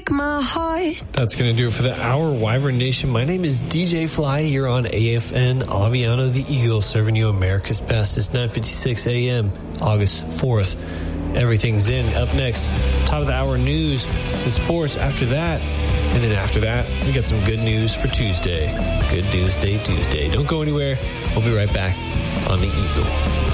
break my heart. That's going to do it for the hour, Wyvern Nation. My name is DJ Fly. You're on AFN Aviano, the Eagle, serving you America's best. It's 9:56 a.m., August 4th. Everything's in. Up next, top of the hour news, the sports after that. And then after that, we got some good news for Tuesday. Good News Day Tuesday. Don't go anywhere. We'll be right back on the Eagle.